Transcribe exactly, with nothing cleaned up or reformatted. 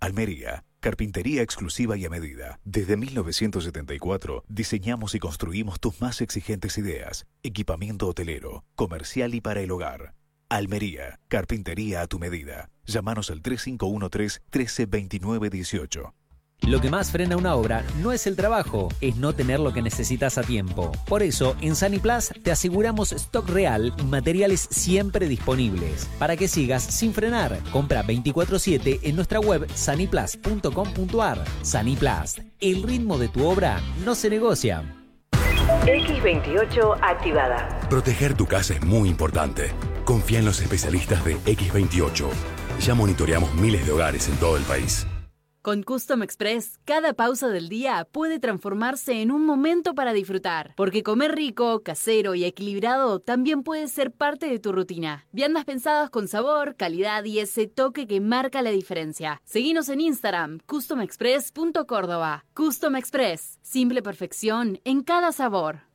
Almería, carpintería exclusiva y a medida. Desde mil novecientos setenta y cuatro diseñamos y construimos tus más exigentes ideas. Equipamiento hotelero, comercial y para el hogar. Almería, carpintería a tu medida. Llámanos al tres cinco uno tres, uno tres dos nueve uno ocho. Lo que más frena una obra no es el trabajo, es no tener lo que necesitas a tiempo. Por eso, en Saniplas te aseguramos stock real y materiales siempre disponibles, para que sigas sin frenar. Compra veinticuatro siete en nuestra web saniplas punto com punto ar. Saniplas, el ritmo de tu obra no se negocia. equis veintiocho activada. Proteger tu casa es muy importante. Confía en los especialistas de equis veintiocho. Ya monitoreamos miles de hogares en todo el país. Con Custom Express, cada pausa del día puede transformarse en un momento para disfrutar. Porque comer rico, casero y equilibrado también puede ser parte de tu rutina. Viandas pensadas con sabor, calidad y ese toque que marca la diferencia. Seguinos en Instagram, custom express punto córdoba. Custom Express, simple perfección en cada sabor.